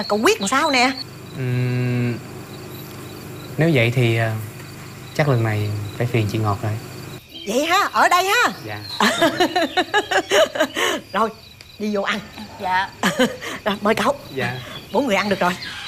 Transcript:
Cậu quyết làm sao nè? Nếu vậy thì chắc lần này phải phiền chị Ngọt rồi. Vậy ha, ở đây ha. Dạ. Rồi, đi vô ăn. Dạ. Rồi, mời cậu. Dạ. 4 người ăn được rồi.